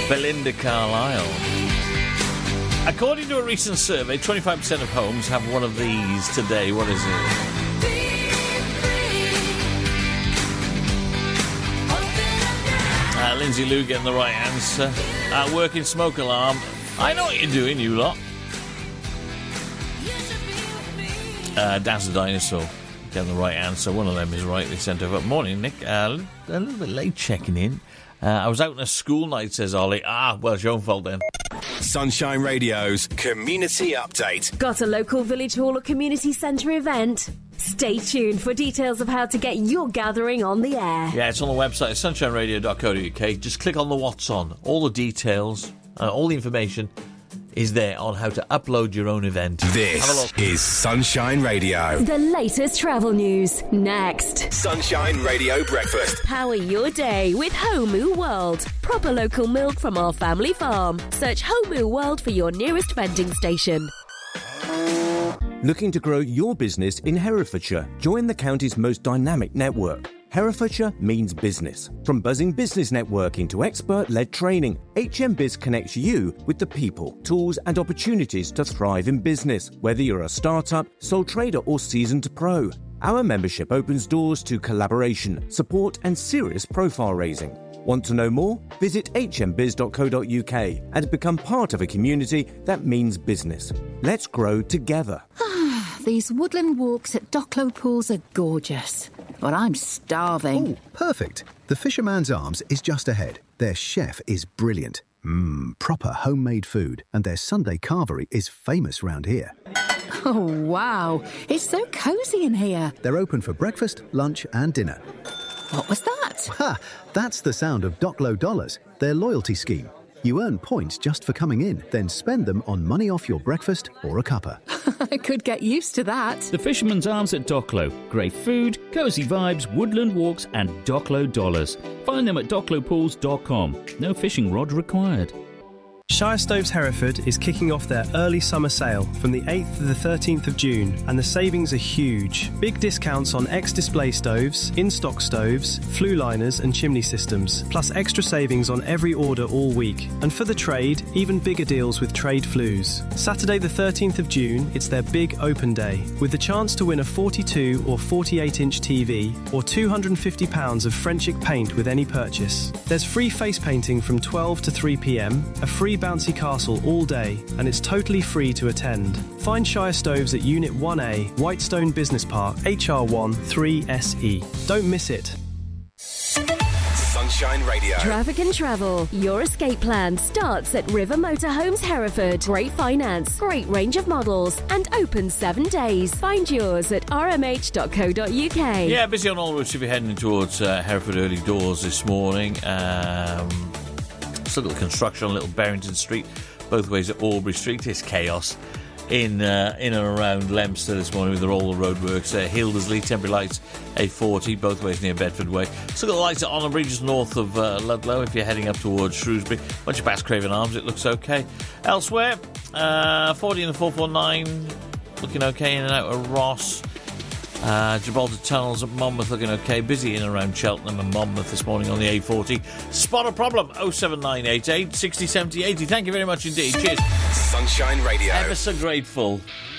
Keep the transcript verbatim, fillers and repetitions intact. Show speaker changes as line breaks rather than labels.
Belinda Carlisle. According to a recent survey, twenty-five percent of homes have one of these today. What is it? Uh, Lindsay Lou getting the right answer. Uh, working smoke alarm. I know what you're doing, you lot. Uh, Dance the Dinosaur getting the right answer. One of them is rightly sent over. Morning, Nick. Uh, a little bit late checking in. Uh, I was out on a school night, says Ollie. Ah, well, it's your own fault then.
Sunshine Radio's Community Update.
Got a local village hall or community centre event? Stay tuned for details of how to get your gathering on the air.
Yeah, it's on the website, sunshine radio dot co dot uk. Just click on the what's on. All the details, uh, all the information is there on how to upload your own event.
This is Sunshine Radio.
The latest travel news, next.
Sunshine Radio Breakfast.
Power your day with Homu World. Proper local milk from our family farm. Search Homu World for your nearest vending station.
Looking to grow your business in Herefordshire? Join the county's most dynamic network. Herefordshire means business. From buzzing business networking to expert-led training, H M Biz connects you with the people, tools and opportunities to thrive in business, whether you're a startup, sole trader or seasoned pro. Our membership opens doors to collaboration, support and serious profile raising. Want to know more? Visit h m biz dot co dot uk and become part of a community that means business. Let's grow together.
These woodland walks at Docklow Pools are gorgeous, but I'm starving.
Oh, perfect. The Fisherman's Arms is just ahead. Their chef is brilliant. Mmm, proper homemade food, and their Sunday carvery is famous round here.
Oh, wow. It's so cosy in here.
They're open for breakfast, lunch and dinner.
What was that?
Ha! That's the sound of Docklow Dollars, their loyalty scheme. You earn points just for coming in, then spend them on money off your breakfast or a cuppa.
I could get used to that.
The Fisherman's Arms at Docklow. Great food, cosy vibes, woodland walks and Docklow dollars. Find them at docklow pools dot com. No fishing rod required.
Shire Stoves Hereford is kicking off their early summer sale from the eighth to the thirteenth of June, and the savings are huge. Big discounts on ex-display stoves, in-stock stoves, flue liners and chimney systems, plus extra savings on every order all week. And for the trade, even bigger deals with trade flues. Saturday the thirteenth of June, it's their big open day, with the chance to win a forty-two or forty-eight inch T V or two hundred fifty pounds of Frenchic paint with any purchase. There's free face painting from twelve to three p m, a free bouncy castle all day, and it's totally free to attend. Find Shire Stoves at Unit one A, Whitestone Business Park, H R one three S E. Don't miss it.
Sunshine Radio.
Traffic and travel. Your escape plan starts at River Motorhomes Hereford. Great finance, great range of models, and open seven days. Find yours at r m h dot co dot u k.
Yeah, busy on all routes if you're heading towards uh, Hereford early doors this morning. Um... A little construction on Little Barrington Street, both ways at Aubrey Street. It's chaos in uh, in and around Leominster this morning with all the roadworks. Uh, Hildersley, temporary lights, A forty, both ways near Bedford Way. Still got the lights at Honor Bridge just north of uh, Ludlow if you're heading up towards Shrewsbury. Once you're past Craven Arms, it looks okay. Elsewhere, uh, forty and the four forty-nine looking okay in and out of Ross. Uh, Gibraltar Tunnels at Monmouth looking okay. Busy in and around Cheltenham and Monmouth this morning on the A forty. Spot a problem. oh seven nine eight eight, six oh, seven oh, eighty. Thank you very much indeed. Cheers.
Sunshine Radio.
Ever so grateful